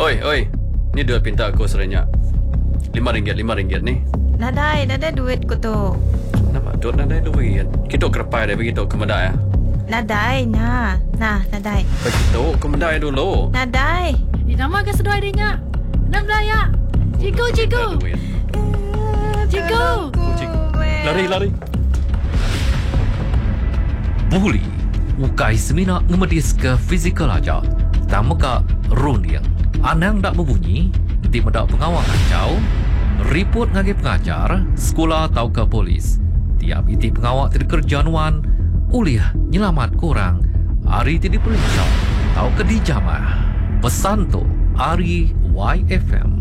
Oi. Ni duit pinta aku serenyak. RM5 ni. Nadai duit ko tu. Nampak duk nadai duit. Kita kerepai dia begitu ke medai. Nadai, nadai. Begitu ke medai dulu. Nadai. Nama ke sedoi dia. Nam belaya. Cikgu. Duit. Cikgu. Lari. Buli ukai semina ngemedis ke fizikal aja. Tamaka runiang. Anang dak berbunyi, di medak pengawal kacau, report ngagi pengajar, sekolah atau ke polis. Tiap iti pengawal terkerjanuan, uliah nyelamat korang, hari ti diperiksa, atau ke dijamah. Pesan tu, Ari YFM.